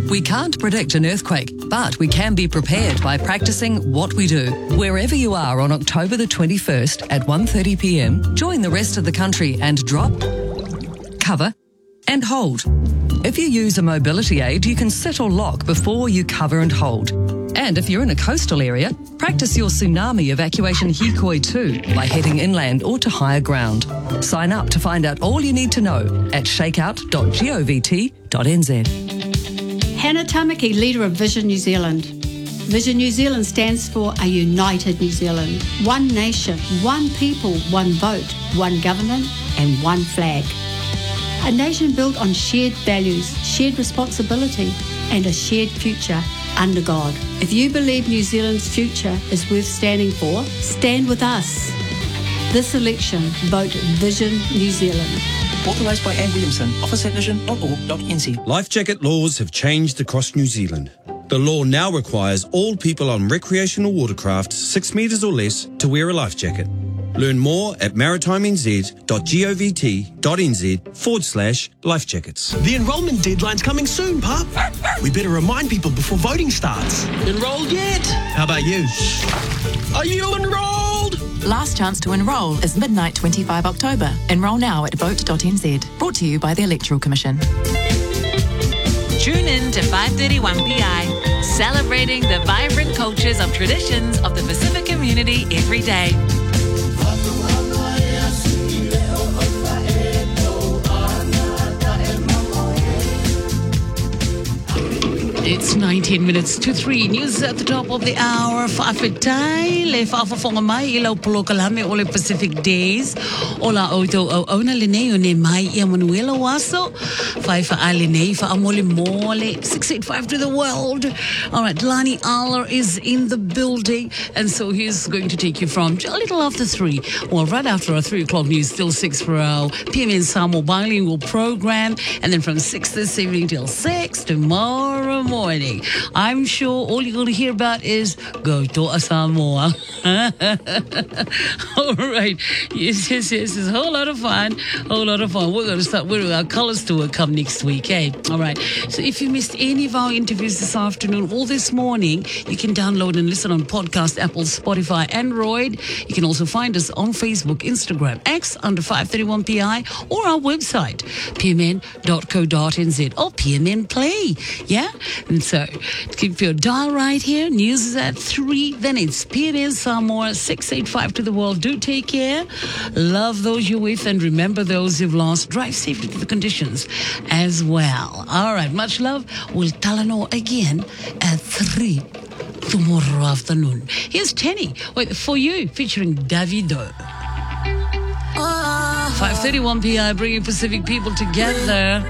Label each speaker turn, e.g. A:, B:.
A: We can't predict an earthquake, but we can be prepared by practicing what we do. Wherever you are on October the 21st at 1:30 p.m, join the rest of the country and drop, cover and hold. If you use a mobility aid, you can sit or lock before you cover and hold. And if you're in a coastal area, practice your tsunami evacuation hikoi too by heading inland or to higher ground. Sign up to find out all you need to know at shakeout.govt.nz.
B: Hannah Tamaki, leader of Vision New Zealand. Vision New Zealand stands for a united New Zealand. One nation, one people, one vote, one government and one flag. A nation built on shared values, shared responsibility and a shared future under God. If you believe New Zealand's future is worth standing for, stand with us. This election, vote Vision New Zealand.
C: Authorised by Anne Williamson, office at vision.org.nz.
D: Life jacket laws have changed across New Zealand. The law now requires all people on recreational watercraft 6 metres or less to wear a life jacket. Learn more at maritimenz.govt.nz/life jackets.
E: The enrolment deadline's coming soon, Pup. We better remind people before voting starts. Enrolled yet? How about you? Are you enrolled?
F: Last chance to enrol is midnight 25 October. Enrol now at vote.nz. Brought to you by the Electoral Commission.
G: Tune in to 5:31 celebrating the vibrant cultures of traditions of the Pacific community every day. It's 19 minutes to 3. News at the top of the hour. Whaawetai, le whaawafonga mai I lau polokalame o le Pacific Days. O la auto o ona le nei o ne mai I Manuela Waso. Whai whaale nei whaamole mole. 685 to the world. All right, Lani Aller is in the building. And so he's going to take you from a little after 3. Well, right after our 3 o'clock news, still 6 for our PMN Samoa bilingual program. And then from 6 this evening till 6 tomorrow morning. I'm sure all you're going to hear about is Go to Samoa. All right. Yes. It's a whole lot of fun. We're going to start with our colours tour come next week, eh? All right. So if you missed any of our interviews this afternoon or this morning, you can download and listen on podcast, Apple, Spotify, Android. You can also find us on Facebook, Instagram, X under 531PI or our website, pmn.co.nz or PMN Play. Yeah? And so, keep your dial right here. News is at 3. Then it's PMN Samoa, 685 to the world. Do take care. Love those you're with and remember those you've lost. Drive safely to the conditions as well. All right, much love. We'll talano again at 3 tomorrow afternoon. Here's Tenny for you, featuring Davido. 5:31 p.m. bringing Pacific people together.